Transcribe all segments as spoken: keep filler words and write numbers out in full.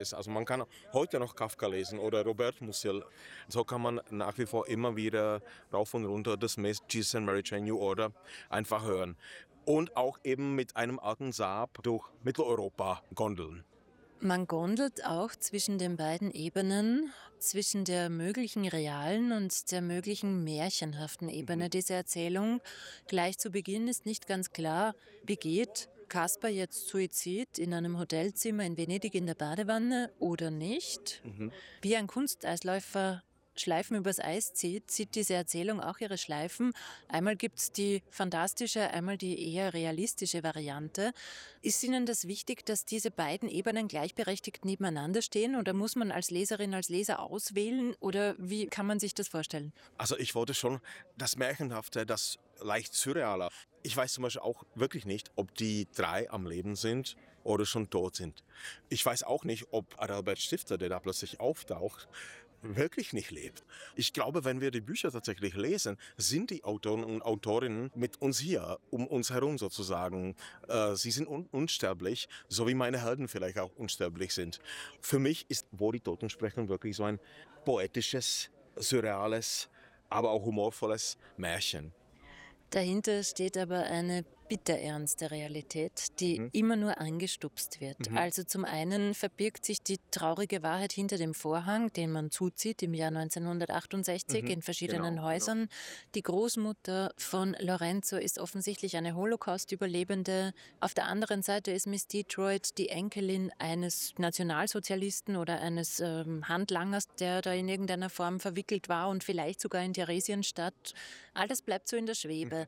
Also man kann heute noch Kafka lesen oder Robert Musil. So kann man nach wie vor immer wieder rauf und runter das Miss Jesus and Mary Chain New Order einfach hören. Und auch eben mit einem alten Saab durch Mitteleuropa gondeln. Man gondelt auch zwischen den beiden Ebenen, zwischen der möglichen realen und der möglichen märchenhaften Ebene Mhm. dieser Erzählung. Gleich zu Beginn ist nicht ganz klar, begeht Caspar jetzt Suizid in einem Hotelzimmer in Venedig in der Badewanne oder nicht. Mhm. Wie ein Kunsteisläufer Schleifen übers Eis zieht, zieht diese Erzählung auch ihre Schleifen. Einmal gibt es die fantastische, einmal die eher realistische Variante. Ist Ihnen das wichtig, dass diese beiden Ebenen gleichberechtigt nebeneinander stehen oder muss man als Leserin, als Leser auswählen oder wie kann man sich das vorstellen? Also ich wollte schon das Märchenhafte, das leicht Surreale. Ich weiß zum Beispiel auch wirklich nicht, ob die drei am Leben sind oder schon tot sind. Ich weiß auch nicht, ob Adalbert Stifter, der da plötzlich auftaucht, wirklich nicht lebt. Ich glaube, wenn wir die Bücher tatsächlich lesen, sind die Autoren und Autorinnen mit uns hier, um uns herum sozusagen. Äh, sie sind un- unsterblich, so wie meine Helden vielleicht auch unsterblich sind. Für mich ist Wo die Toten sprechen wirklich so ein poetisches, surreales, aber auch humorvolles Märchen. Dahinter steht aber eine bitterernste Realität, die Mhm. immer nur angestupst wird. Mhm. Also zum einen verbirgt sich die traurige Wahrheit hinter dem Vorhang, den man zuzieht im Jahr neunzehnhundertachtundsechzig Mhm. in verschiedenen Genau, genau. Häusern. Die Großmutter von Lorenzo ist offensichtlich eine Holocaust-Überlebende. Auf der anderen Seite ist Miss Detroit die Enkelin eines Nationalsozialisten oder eines ähm, Handlangers, der da in irgendeiner Form verwickelt war und vielleicht sogar in Theresienstadt. All das bleibt so in der Schwebe.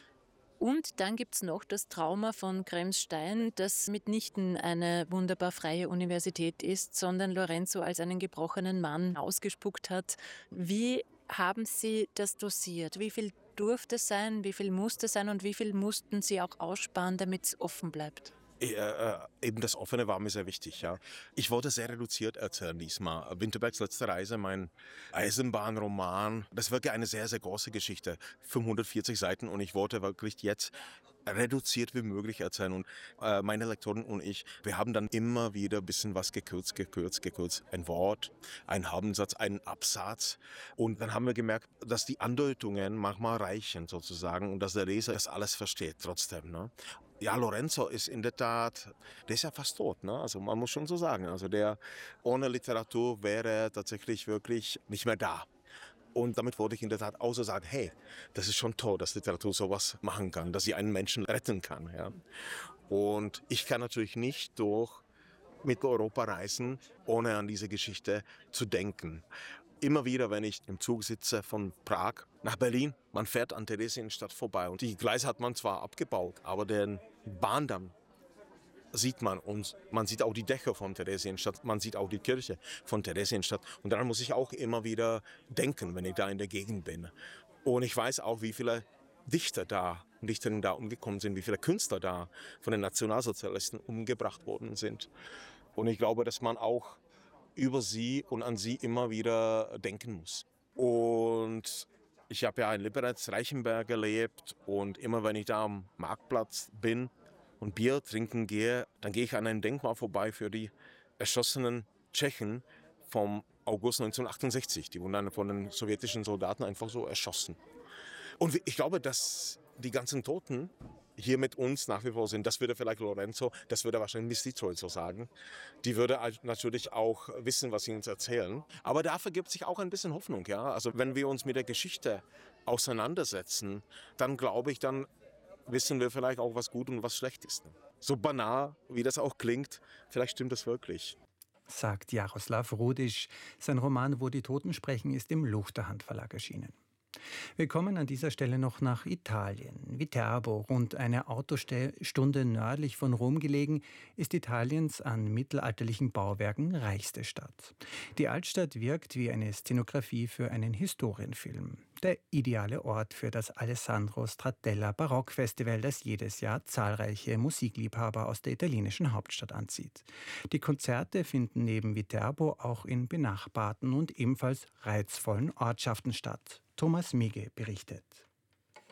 Und dann gibt's noch das Trauma von Kremsstein, das mitnichten eine wunderbar freie Universität ist, sondern Lorenzo als einen gebrochenen Mann ausgespuckt hat. Wie haben Sie das dosiert? Wie viel durfte es sein, wie viel musste es sein und wie viel mussten Sie auch aussparen, damit es offen bleibt? Äh, äh, eben das Offene war mir sehr wichtig, ja. Ich wollte sehr reduziert erzählen diesmal. Winterbergs letzte Reise, mein Eisenbahnroman, das ist wirklich eine sehr, sehr große Geschichte. fünfhundertvierzig Seiten und ich wollte wirklich jetzt reduziert wie möglich erzählen. Und äh, meine Lektoren und ich, wir haben dann immer wieder ein bisschen was gekürzt, gekürzt, gekürzt. Ein Wort, ein Habensatz, einen Absatz. Und dann haben wir gemerkt, dass die Andeutungen manchmal reichen sozusagen und dass der Leser das alles versteht trotzdem. Ne? Ja, Lorenzo ist in der Tat, der ist ja fast tot, ne? Also man muss schon so sagen. Also der ohne Literatur wäre er tatsächlich wirklich nicht mehr da. Und damit wollte ich in der Tat auch so sagen, hey, das ist schon toll, dass Literatur sowas machen kann, dass sie einen Menschen retten kann. Ja? Und ich kann natürlich nicht durch Mitteleuropa reisen, ohne an diese Geschichte zu denken. Immer wieder, wenn ich im Zug sitze von Prag nach Berlin, man fährt an Theresienstadt vorbei und die Gleise hat man zwar abgebaut, aber den Bahndamm sieht man und man sieht auch die Dächer von Theresienstadt, man sieht auch die Kirche von Theresienstadt und daran muss ich auch immer wieder denken, wenn ich da in der Gegend bin. Und ich weiß auch, wie viele Dichter da, Dichterinnen da umgekommen sind, wie viele Künstler da von den Nationalsozialisten umgebracht worden sind. Und ich glaube, dass man auch über sie und an sie immer wieder denken muss. Und ich habe ja in Liberec-Reichenberg gelebt und immer wenn ich da am Marktplatz bin und Bier trinken gehe, dann gehe ich an einem Denkmal vorbei für die erschossenen Tschechen vom August neunzehnhundertachtundsechzig. Die wurden dann von den sowjetischen Soldaten einfach so erschossen. Und ich glaube, dass die ganzen Toten hier mit uns nach wie vor sind. Das würde vielleicht Lorenzo, das würde wahrscheinlich Miss Detroit so sagen. Die würde natürlich auch wissen, was sie uns erzählen. Aber dafür gibt es sich auch ein bisschen Hoffnung. Ja? Also wenn wir uns mit der Geschichte auseinandersetzen, dann glaube ich, dann wissen wir vielleicht auch, was gut und was schlecht ist. So banal, wie das auch klingt, vielleicht stimmt das wirklich. Sagt Jaroslav Rudisch. Sein Roman Wo die Toten sprechen ist im Luchterhand Verlag erschienen. Wir kommen an dieser Stelle noch nach Italien. Viterbo, rund eine Autostunde nördlich von Rom gelegen, ist Italiens an mittelalterlichen Bauwerken reichste Stadt. Die Altstadt wirkt wie eine Szenografie für einen Historienfilm. Der ideale Ort für das Alessandro Stradella Barockfestival, das jedes Jahr zahlreiche Musikliebhaber aus der italienischen Hauptstadt anzieht. Die Konzerte finden neben Viterbo auch in benachbarten und ebenfalls reizvollen Ortschaften statt. Thomas Miege berichtet.